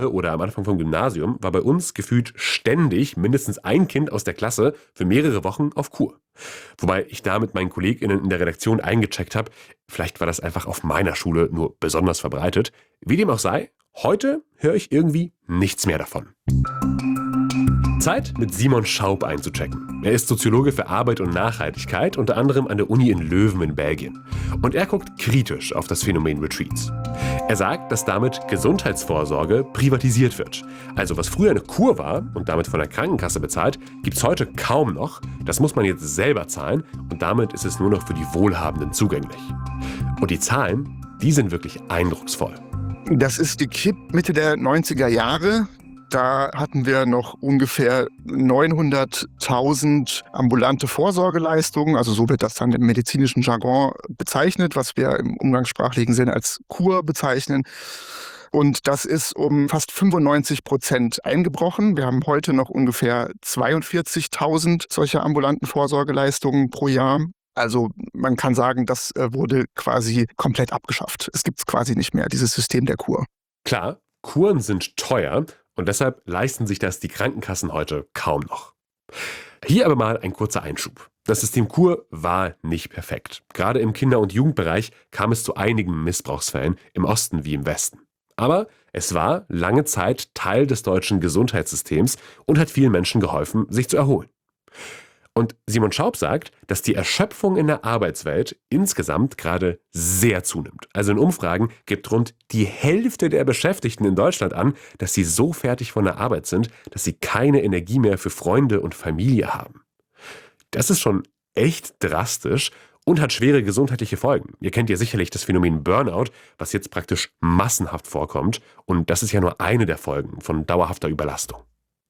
oder am Anfang vom Gymnasium war bei uns gefühlt ständig mindestens ein Kind aus der Klasse für mehrere Wochen auf Kur. Wobei ich da mit meinen KollegInnen in der Redaktion eingecheckt habe, vielleicht war das einfach auf meiner Schule nur besonders verbreitet. Wie dem auch sei, heute höre ich irgendwie nichts mehr davon. Zeit, mit Simon Schaub einzuchecken. Er ist Soziologe für Arbeit und Nachhaltigkeit, unter anderem an der Uni in Leuven in Belgien. Und er guckt kritisch auf das Phänomen Retreats. Er sagt, dass damit Gesundheitsvorsorge privatisiert wird. Also was früher eine Kur war und damit von der Krankenkasse bezahlt, gibt es heute kaum noch. Das muss man jetzt selber zahlen und damit ist es nur noch für die Wohlhabenden zugänglich. Und die Zahlen, die sind wirklich eindrucksvoll. Das ist die Kipp Mitte der 90er Jahre. Da hatten wir noch ungefähr 900.000 ambulante Vorsorgeleistungen. Also so wird das dann im medizinischen Jargon bezeichnet, was wir im umgangssprachlichen Sinne als Kur bezeichnen. Und das ist um fast 95% eingebrochen. Wir haben heute noch ungefähr 42.000 solcher ambulanten Vorsorgeleistungen pro Jahr. Also man kann sagen, das wurde quasi komplett abgeschafft. Es gibt es quasi nicht mehr, dieses System der Kur. Klar, Kuren sind teuer und deshalb leisten sich das die Krankenkassen heute kaum noch. Hier aber mal ein kurzer Einschub. Das System Kur war nicht perfekt. Gerade im Kinder- und Jugendbereich kam es zu einigen Missbrauchsfällen im Osten wie im Westen. Aber es war lange Zeit Teil des deutschen Gesundheitssystems und hat vielen Menschen geholfen, sich zu erholen. Und Simon Schaub sagt, dass die Erschöpfung in der Arbeitswelt insgesamt gerade sehr zunimmt. Also in Umfragen gibt rund die Hälfte der Beschäftigten in Deutschland an, dass sie so fertig von der Arbeit sind, dass sie keine Energie mehr für Freunde und Familie haben. Das ist schon echt drastisch und hat schwere gesundheitliche Folgen. Ihr kennt ja sicherlich das Phänomen Burnout, was jetzt praktisch massenhaft vorkommt. Und das ist ja nur eine der Folgen von dauerhafter Überlastung.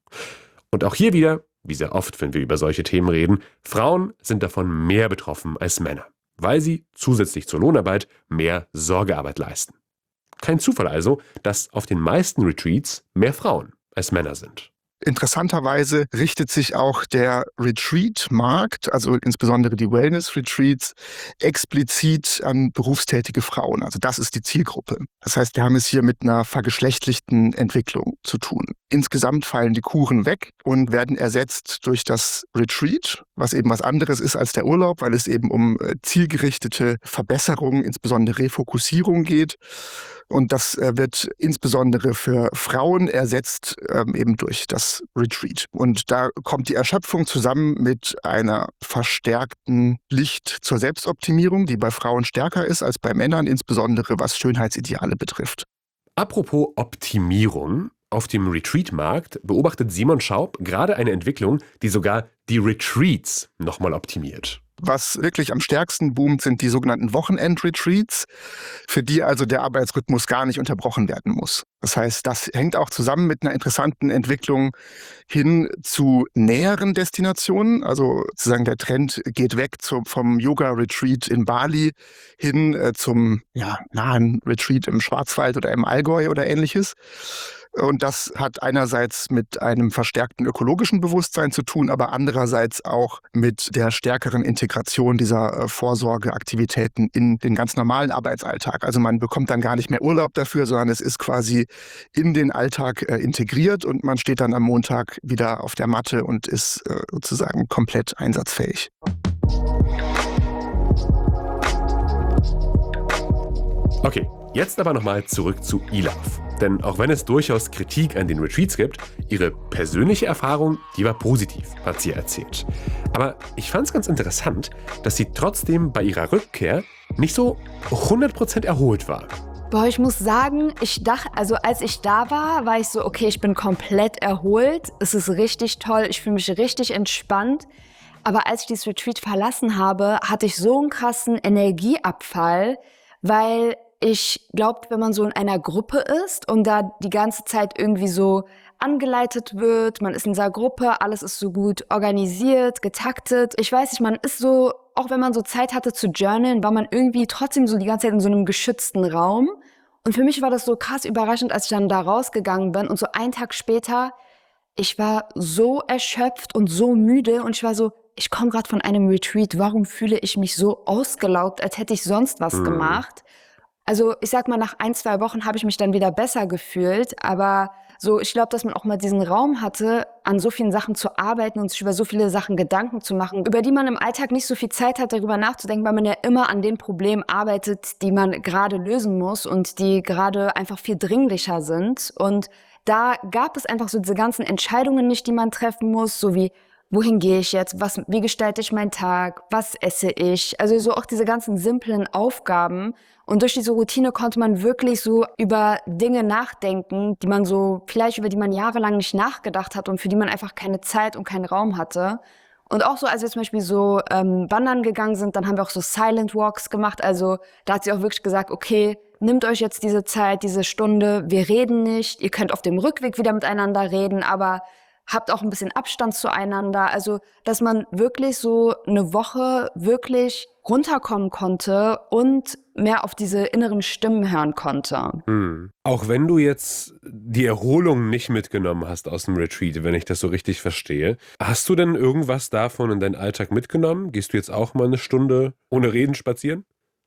Und auch hier wieder, wie sehr oft, wenn wir über solche Themen reden, Frauen sind davon mehr betroffen als Männer, weil sie zusätzlich zur Lohnarbeit mehr Sorgearbeit leisten. Kein Zufall also, dass auf den meisten Retreats mehr Frauen als Männer sind. Interessanterweise richtet sich auch der Retreat-Markt, also insbesondere die Wellness-Retreats, explizit an berufstätige Frauen. Also das ist die Zielgruppe. Das heißt, wir haben es hier mit einer vergeschlechtlichten Entwicklung zu tun. Insgesamt fallen die Kuren weg und werden ersetzt durch das Retreat, was eben was anderes ist als der Urlaub, weil es eben um zielgerichtete Verbesserung, insbesondere Refokussierung geht. Und das wird insbesondere für Frauen ersetzt eben durch das Retreat. Und da kommt die Erschöpfung zusammen mit einer verstärkten Pflicht zur Selbstoptimierung, die bei Frauen stärker ist als bei Männern, insbesondere was Schönheitsideale betrifft. Apropos Optimierung. Auf dem Retreat-Markt beobachtet Simon Schaub gerade eine Entwicklung, die sogar die Retreats nochmal optimiert. Was wirklich am stärksten boomt, sind die sogenannten Wochenend-Retreats, für die also der Arbeitsrhythmus gar nicht unterbrochen werden muss. Das heißt, das hängt auch zusammen mit einer interessanten Entwicklung hin zu näheren Destinationen. Also sozusagen der Trend geht weg vom Yoga-Retreat in Bali hin zum nahen Retreat im Schwarzwald oder im Allgäu oder ähnliches. Und das hat einerseits mit einem verstärkten ökologischen Bewusstsein zu tun, aber andererseits auch mit der stärkeren Integration dieser Vorsorgeaktivitäten in den ganz normalen Arbeitsalltag. Also man bekommt dann gar nicht mehr Urlaub dafür, sondern es ist quasi in den Alltag integriert und man steht dann am Montag wieder auf der Matte und ist sozusagen komplett einsatzfähig. Okay, jetzt aber nochmal zurück zu Ilaf. Denn auch wenn es durchaus Kritik an den Retreats gibt, ihre persönliche Erfahrung, die war positiv, hat sie erzählt. Aber ich fand es ganz interessant, dass sie trotzdem bei ihrer Rückkehr nicht so 100% erholt war. Boah, ich muss sagen, als ich da war ich so, okay, ich bin komplett erholt. Es ist richtig toll, ich fühle mich richtig entspannt. Aber als ich dieses Retreat verlassen habe, hatte ich so einen krassen Energieabfall, weil ich glaube, wenn man so in einer Gruppe ist und da die ganze Zeit irgendwie so angeleitet wird, man ist in dieser Gruppe, alles ist so gut organisiert, getaktet. Ich weiß nicht, man ist so, auch wenn man so Zeit hatte zu journalen, war man irgendwie trotzdem so die ganze Zeit in so einem geschützten Raum. Und für mich war das so krass überraschend, als ich dann da rausgegangen bin und so einen Tag später, ich war so erschöpft und so müde und ich war so, ich komme gerade von einem Retreat, warum fühle ich mich so ausgelaugt, als hätte ich sonst was gemacht? Also ich sag mal, nach 1, 2 Wochen habe ich mich dann wieder besser gefühlt, aber so, ich glaube, dass man auch mal diesen Raum hatte, an so vielen Sachen zu arbeiten und sich über so viele Sachen Gedanken zu machen, über die man im Alltag nicht so viel Zeit hat, darüber nachzudenken, weil man ja immer an den Problemen arbeitet, die man gerade lösen muss und die gerade einfach viel dringlicher sind. Und da gab es einfach so diese ganzen Entscheidungen nicht, die man treffen muss, so wie, wohin gehe ich jetzt, wie gestalte ich meinen Tag, was esse ich, also so auch diese ganzen simplen Aufgaben. Und durch diese Routine konnte man wirklich so über Dinge nachdenken, die man so, vielleicht über die man jahrelang nicht nachgedacht hat und für die man einfach keine Zeit und keinen Raum hatte. Und auch so, als wir zum Beispiel so wandern gegangen sind, dann haben wir auch so Silent Walks gemacht. Also da hat sie auch wirklich gesagt, okay, nehmt euch jetzt diese Zeit, diese Stunde, wir reden nicht. Ihr könnt auf dem Rückweg wieder miteinander reden, aber habt auch ein bisschen Abstand zueinander. Also, dass man wirklich so eine Woche wirklich runterkommen konnte und mehr auf diese inneren Stimmen hören konnte. Auch wenn du jetzt die Erholung nicht mitgenommen hast aus dem Retreat, wenn ich das so richtig verstehe, hast du denn irgendwas davon in deinen Alltag mitgenommen? Gehst du jetzt auch mal eine Stunde ohne Reden spazieren?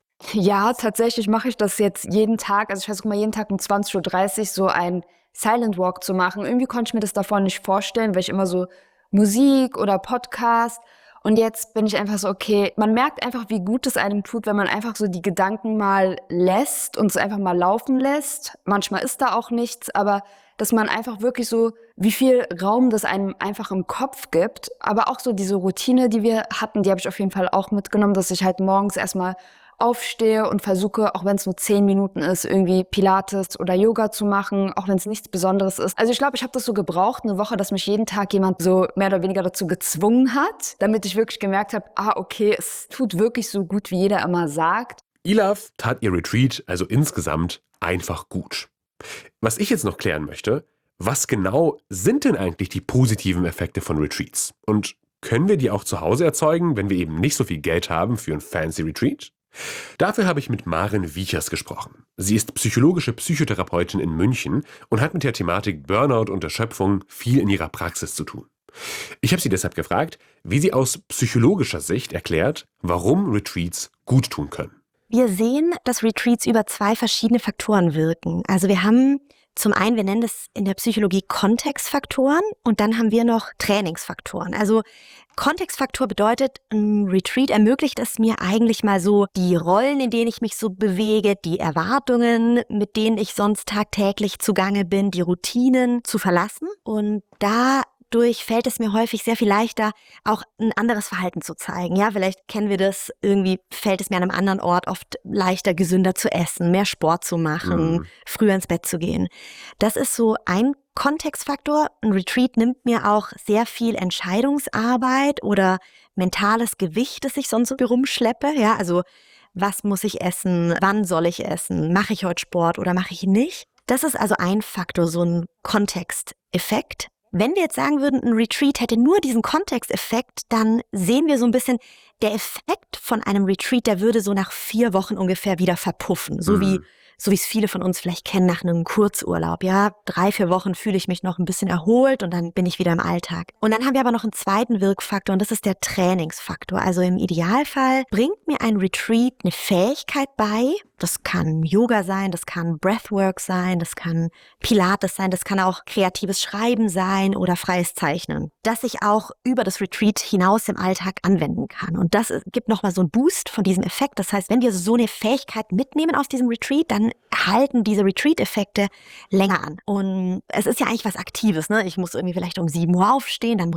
Ja, tatsächlich mache ich das jetzt jeden Tag. Also ich versuche mal jeden Tag um 20:30 Uhr so ein Silent Walk zu machen. Irgendwie konnte ich mir das davor nicht vorstellen, weil ich immer so Musik oder Podcast. Und jetzt bin ich einfach so, okay, man merkt einfach, wie gut es einem tut, wenn man einfach so die Gedanken mal lässt und es einfach mal laufen lässt. Manchmal ist da auch nichts, aber dass man einfach wirklich so, wie viel Raum das einem einfach im Kopf gibt. Aber auch so diese Routine, die wir hatten, die habe ich auf jeden Fall auch mitgenommen, dass ich halt morgens erstmal aufstehe und versuche, auch wenn es nur 10 Minuten ist, irgendwie Pilates oder Yoga zu machen, auch wenn es nichts Besonderes ist. Also ich glaube, ich habe das so gebraucht, eine Woche, dass mich jeden Tag jemand so mehr oder weniger dazu gezwungen hat, damit ich wirklich gemerkt habe, okay, es tut wirklich so gut, wie jeder immer sagt. Ilaf tat ihr Retreat also insgesamt einfach gut. Was ich jetzt noch klären möchte, was genau sind denn eigentlich die positiven Effekte von Retreats? Und können wir die auch zu Hause erzeugen, wenn wir eben nicht so viel Geld haben für ein fancy Retreat? Dafür habe ich mit Maren Wiechers gesprochen. Sie ist psychologische Psychotherapeutin in München und hat mit der Thematik Burnout und Erschöpfung viel in ihrer Praxis zu tun. Ich habe sie deshalb gefragt, wie sie aus psychologischer Sicht erklärt, warum Retreats gut tun können. Wir sehen, dass Retreats über 2 verschiedene Faktoren wirken. Also wir haben zum einen, wir nennen das in der Psychologie Kontextfaktoren und dann haben wir noch Trainingsfaktoren. Also Kontextfaktor bedeutet, ein Retreat ermöglicht es mir eigentlich mal so, die Rollen, in denen ich mich so bewege, die Erwartungen, mit denen ich sonst tagtäglich zugange bin, die Routinen zu verlassen. Und dadurch fällt es mir häufig sehr viel leichter, auch ein anderes Verhalten zu zeigen. Ja, vielleicht kennen wir das, irgendwie fällt es mir an einem anderen Ort oft leichter, gesünder zu essen, mehr Sport zu machen, früher ins Bett zu gehen. Das ist so ein Kontextfaktor. Ein Retreat nimmt mir auch sehr viel Entscheidungsarbeit oder mentales Gewicht, das ich sonst so rumschleppe. Ja, also was muss ich essen? Wann soll ich essen? Mache ich heute Sport oder mache ich nicht? Das ist also ein Faktor, so ein Kontexteffekt. Wenn wir jetzt sagen würden, ein Retreat hätte nur diesen Kontexteffekt, dann sehen wir so ein bisschen, der Effekt von einem Retreat, der würde so nach 4 Wochen ungefähr wieder verpuffen. So wie es viele von uns vielleicht kennen nach einem Kurzurlaub. Ja, 3, 4 Wochen fühle ich mich noch ein bisschen erholt und dann bin ich wieder im Alltag. Und dann haben wir aber noch einen zweiten Wirkfaktor und das ist der Trainingsfaktor. Also im Idealfall bringt mir ein Retreat eine Fähigkeit bei. Das kann Yoga sein, das kann Breathwork sein, das kann Pilates sein, das kann auch kreatives Schreiben sein oder freies Zeichnen, das ich auch über das Retreat hinaus im Alltag anwenden kann. Und das gibt nochmal so einen Boost von diesem Effekt. Das heißt, wenn wir so eine Fähigkeit mitnehmen aus diesem Retreat, dann halten diese Retreat-Effekte länger an. Und es ist ja eigentlich was Aktives, ne? Ich muss irgendwie vielleicht um 7 Uhr aufstehen, dann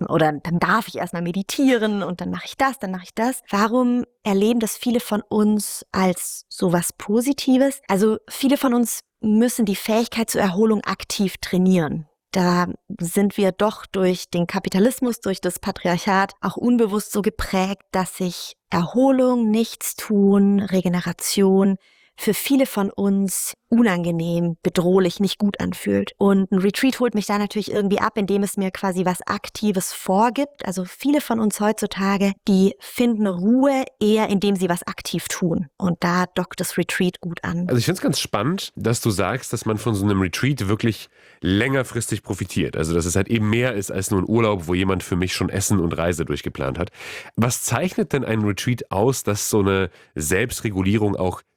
darf ich erstmal meditieren und dann mache ich das, dann mache ich das. Warum erleben das viele von uns als sowas Positives? Also viele von uns müssen die Fähigkeit zur Erholung aktiv trainieren. Da sind wir doch durch den Kapitalismus, durch das Patriarchat auch unbewusst so geprägt, dass sich Erholung, Nichtstun, Regeneration für viele von uns unangenehm, bedrohlich, nicht gut anfühlt. Und ein Retreat holt mich da natürlich irgendwie ab, indem es mir quasi was Aktives vorgibt. Also viele von uns heutzutage, die finden Ruhe eher, indem sie was aktiv tun. Und da dockt das Retreat gut an. Also ich finde es ganz spannend, dass du sagst, dass man von so einem Retreat wirklich längerfristig profitiert. Also dass es halt eben mehr ist als nur ein Urlaub, wo jemand für mich schon Essen und Reise durchgeplant hat. Was zeichnet denn ein Retreat aus, dass so eine Selbstregulierung auch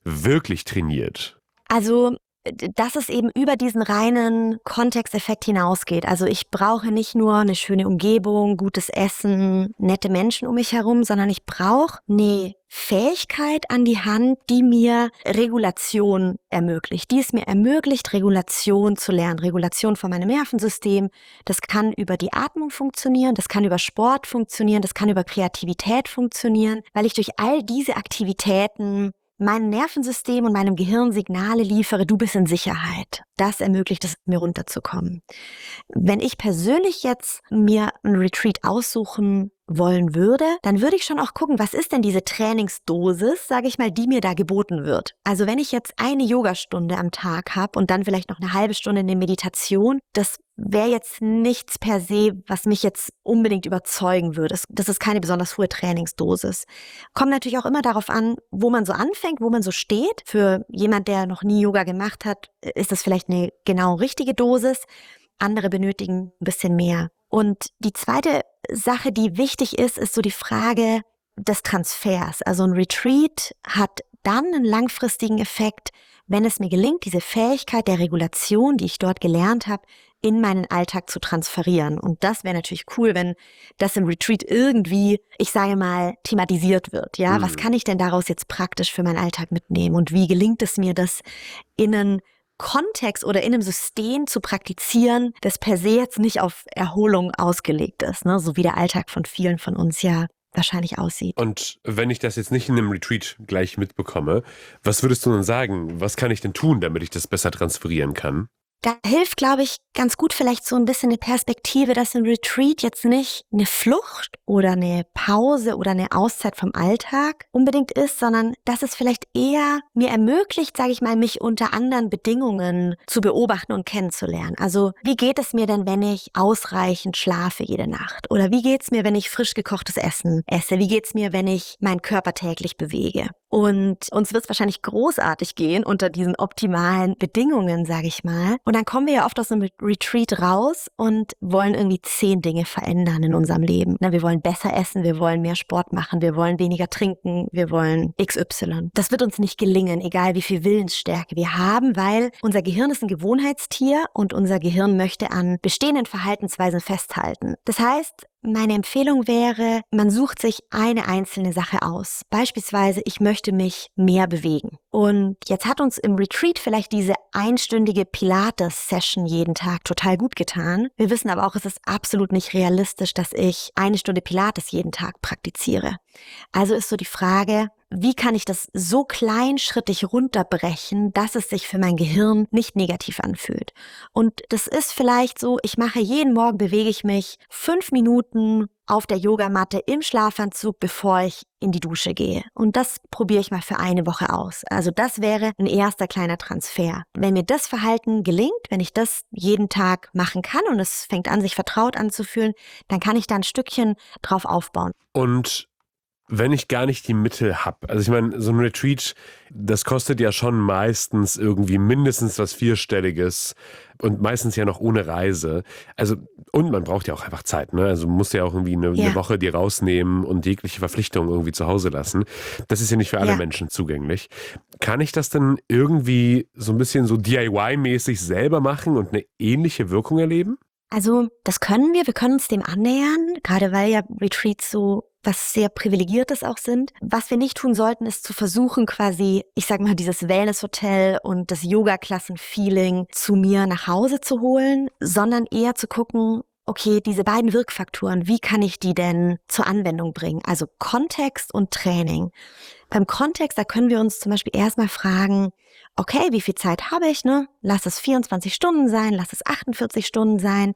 wirklich trainiert? Also, dass es eben über diesen reinen Kontexteffekt hinausgeht. Also ich brauche nicht nur eine schöne Umgebung, gutes Essen, nette Menschen um mich herum, sondern ich brauche eine Fähigkeit an die Hand, die mir Regulation ermöglicht. Die es mir ermöglicht, Regulation zu lernen. Regulation von meinem Nervensystem. Das kann über die Atmung funktionieren, das kann über Sport funktionieren, das kann über Kreativität funktionieren, weil ich durch all diese Aktivitäten meinem Nervensystem und meinem Gehirn Signale liefere, du bist in Sicherheit. Das ermöglicht es, mir runterzukommen. Wenn ich persönlich jetzt mir ein Retreat aussuchen wollen würde, dann würde ich schon auch gucken, was ist denn diese Trainingsdosis, sage ich mal, die mir da geboten wird. Also wenn ich jetzt eine Yogastunde am Tag habe und dann vielleicht noch eine halbe Stunde eine Meditation, das wäre jetzt nichts per se, was mich jetzt unbedingt überzeugen würde. Das ist keine besonders hohe Trainingsdosis. Kommt natürlich auch immer darauf an, wo man so anfängt, wo man so steht. Für jemand, der noch nie Yoga gemacht hat, ist das vielleicht eine genau richtige Dosis. Andere benötigen ein bisschen mehr. Und die zweite Sache, die wichtig ist, ist so die Frage des Transfers. Also ein Retreat hat dann einen langfristigen Effekt, wenn es mir gelingt, diese Fähigkeit der Regulation, die ich dort gelernt habe, in meinen Alltag zu transferieren. Und das wäre natürlich cool, wenn das im Retreat irgendwie, ich sage mal, thematisiert wird. Ja, was kann ich denn daraus jetzt praktisch für meinen Alltag mitnehmen? Und wie gelingt es mir, das in einen Kontext oder in einem System zu praktizieren, das per se jetzt nicht auf Erholung ausgelegt ist, ne? So wie der Alltag von vielen von uns ja wahrscheinlich aussieht. Und wenn ich das jetzt nicht in einem Retreat gleich mitbekomme, was würdest du denn sagen? Was kann ich denn tun, damit ich das besser transferieren kann? Da hilft, glaube ich, ganz gut vielleicht so ein bisschen eine Perspektive, dass ein Retreat jetzt nicht eine Flucht oder eine Pause oder eine Auszeit vom Alltag unbedingt ist, sondern dass es vielleicht eher mir ermöglicht, sage ich mal, mich unter anderen Bedingungen zu beobachten und kennenzulernen. Also wie geht es mir denn, wenn ich ausreichend schlafe jede Nacht? Oder wie geht es mir, wenn ich frisch gekochtes Essen esse? Wie geht es mir, wenn ich meinen Körper täglich bewege? Und uns wird es wahrscheinlich großartig gehen unter diesen optimalen Bedingungen, sage ich mal. Und dann kommen wir ja oft aus einem Retreat raus und wollen irgendwie 10 Dinge verändern in unserem Leben. Na, wir wollen besser essen, wir wollen mehr Sport machen, wir wollen weniger trinken, wir wollen XY. Das wird uns nicht gelingen, egal wie viel Willensstärke wir haben, weil unser Gehirn ist ein Gewohnheitstier und unser Gehirn möchte an bestehenden Verhaltensweisen festhalten. Das heißt, meine Empfehlung wäre, man sucht sich eine einzelne Sache aus. Beispielsweise, ich möchte mich mehr bewegen. Und jetzt hat uns im Retreat vielleicht diese einstündige Pilates-Session jeden Tag total gut getan. Wir wissen aber auch, es ist absolut nicht realistisch, dass ich 1 Stunde Pilates jeden Tag praktiziere. Also ist so die Frage, wie kann ich das so kleinschrittig runterbrechen, dass es sich für mein Gehirn nicht negativ anfühlt? Und das ist vielleicht so, ich mache jeden Morgen, bewege ich mich 5 Minuten auf der Yogamatte im Schlafanzug, bevor ich in die Dusche gehe. Und das probiere ich mal für eine Woche aus. Also das wäre ein erster kleiner Transfer. Wenn mir das Verhalten gelingt, wenn ich das jeden Tag machen kann und es fängt an, sich vertraut anzufühlen, dann kann ich da ein Stückchen drauf aufbauen. Und wenn ich gar nicht die Mittel habe, also ich meine, so ein Retreat, das kostet ja schon meistens irgendwie mindestens was Vierstelliges und meistens ja noch ohne Reise. Also, und man braucht ja auch einfach Zeit, ne? Also man muss ja auch irgendwie eine Woche die rausnehmen und jegliche Verpflichtung irgendwie zu Hause lassen. Das ist ja nicht für alle Menschen zugänglich. Kann ich das dann irgendwie so ein bisschen so DIY-mäßig selber machen und eine ähnliche Wirkung erleben? Also das können wir können uns dem annähern, gerade weil ja Retreats so was sehr Privilegiertes auch sind. Was wir nicht tun sollten, ist zu versuchen, quasi, ich sag mal, dieses Wellness-Hotel und das Yoga-Klassen-Feeling zu mir nach Hause zu holen, sondern eher zu gucken, okay, diese beiden Wirkfaktoren, wie kann ich die denn zur Anwendung bringen? Also Kontext und Training. Beim Kontext, da können wir uns zum Beispiel erstmal fragen, okay, wie viel Zeit habe ich, ne? Lass es 24 Stunden sein, lass es 48 Stunden sein.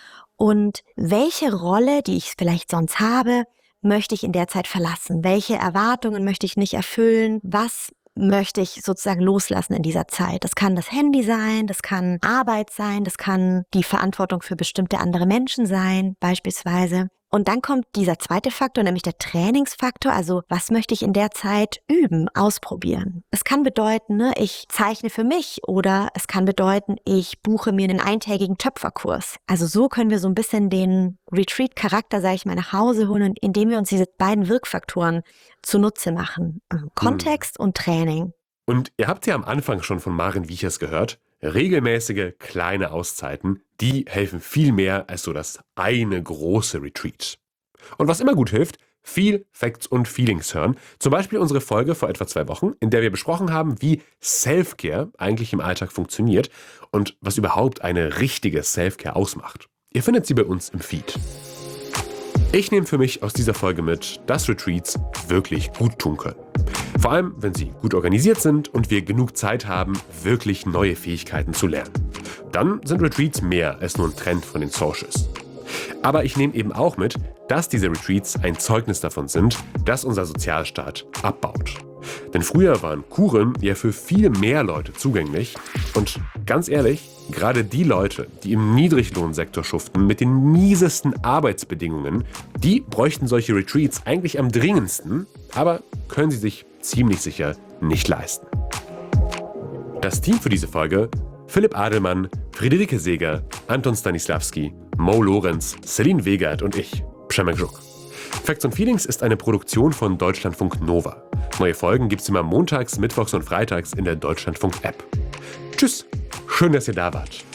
Und welche Rolle, die ich vielleicht sonst habe, möchte ich in der Zeit verlassen? Welche Erwartungen möchte ich nicht erfüllen? Was möchte ich sozusagen loslassen in dieser Zeit? Das kann das Handy sein, das kann Arbeit sein, das kann die Verantwortung für bestimmte andere Menschen sein, beispielsweise. Und dann kommt dieser zweite Faktor, nämlich der Trainingsfaktor. Also was möchte ich in der Zeit üben, ausprobieren? Es kann bedeuten, ne, ich zeichne für mich oder es kann bedeuten, ich buche mir einen eintägigen Töpferkurs. Also so können wir so ein bisschen den Retreat-Charakter, sage ich mal, nach Hause holen, indem wir uns diese beiden Wirkfaktoren zunutze machen. Kontext und Training. Und ihr habt ja am Anfang schon von Maren Wiechers gehört, regelmäßige kleine Auszeiten, die helfen viel mehr als so das eine große Retreat. Und was immer gut hilft, viel Facts und Feelings hören. Zum Beispiel unsere Folge vor etwa 2 Wochen, in der wir besprochen haben, wie Self-Care eigentlich im Alltag funktioniert und was überhaupt eine richtige Self-Care ausmacht. Ihr findet sie bei uns im Feed. Ich nehme für mich aus dieser Folge mit, dass Retreats wirklich gut tun können. Vor allem, wenn sie gut organisiert sind und wir genug Zeit haben, wirklich neue Fähigkeiten zu lernen. Dann sind Retreats mehr als nur ein Trend von den Socials. Aber ich nehme eben auch mit, dass diese Retreats ein Zeugnis davon sind, dass unser Sozialstaat abbaut. Denn früher waren Kuren ja für viel mehr Leute zugänglich. Und ganz ehrlich, gerade die Leute, die im Niedriglohnsektor schuften, mit den miesesten Arbeitsbedingungen, die bräuchten solche Retreats eigentlich am dringendsten, aber können sie sich ziemlich sicher nicht leisten. Das Team für diese Folge: Philipp Adelmann, Friederike Seeger, Anton Stanislawski, Mo Lorenz, Celine Wegert und ich, Przemek Żuk. Facts and Feelings ist eine Produktion von Deutschlandfunk Nova. Neue Folgen gibt's immer montags, mittwochs und freitags in der Deutschlandfunk-App. Tschüss, schön, dass ihr da wart.